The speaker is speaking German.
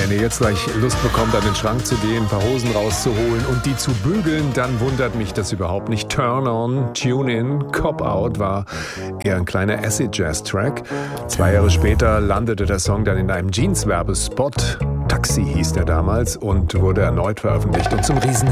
Wenn ihr jetzt gleich Lust bekommt, an den Schrank zu gehen, ein paar Hosen rauszuholen und die zu bügeln, dann wundert mich das überhaupt nicht. Turn On, Tune In, Cop Out war eher ein kleiner Acid-Jazz-Track. 2 Jahre später landete der Song dann in einem Jeans-Werbespot. Taxi hieß der damals und wurde erneut veröffentlicht und zum